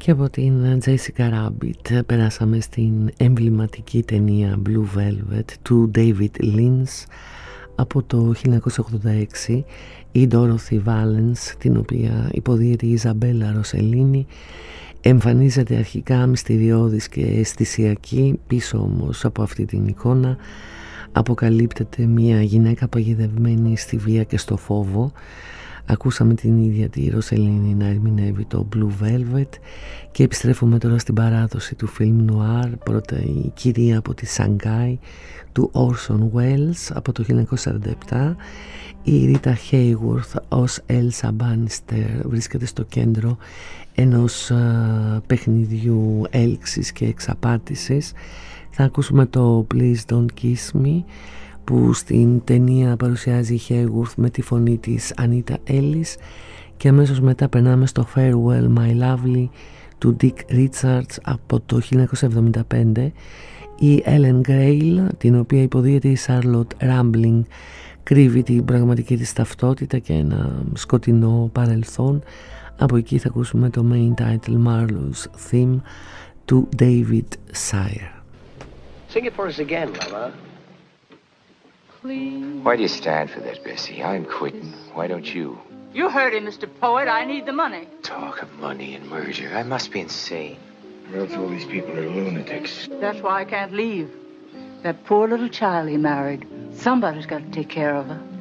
Και από την Jessica Rabbit περάσαμε στην εμβληματική ταινία Blue Velvet του David Lynch από το 1986. Η Dorothy Valens, την οποία υποδίεται η Ιζαμπέλα Ροσελίνη, εμφανίζεται αρχικά μυστηριώδης και αισθησιακή. Πίσω όμως από αυτή την εικόνα αποκαλύπτεται μια γυναίκα παγιδευμένη στη βία και στο φόβο. Ακούσαμε την ίδια τη Ροσελίνη να ερμηνεύει το Blue Velvet και επιστρέφουμε τώρα στην παράδοση του film noir. Πρώτα η κυρία από τη Σανγκάη του Orson Welles από το 1947. Η Ρίτα Hayworth ως Elsa Bannister βρίσκεται στο κέντρο ενός παιχνιδιού έλξης και εξαπάτησης. Θα ακούσουμε το Please Don't Kiss Me, που στην ταινία παρουσιάζει η Hayworth με τη φωνή της Anita Ellis, και αμέσως μετά περνάμε στο Farewell My Lovely του Dick Richards από το 1975. Η Ellen Grail, την οποία υποδίεται η Charlotte Rampling, κρύβει την πραγματική της ταυτότητα και ένα σκοτεινό παρελθόν. Από εκεί θα ακούσουμε το main title Marlowe's Theme του David Sire. Sing it for us again, Mama. Please. Why do you stand for that, Bessie? I'm quitting. Why don't you? You heard him, Mr. Poet. I need the money. Talk of money and murder. I must be insane. Or else all these people are lunatics. That's why I can't leave. That poor little child he married. Somebody's got to take care of her.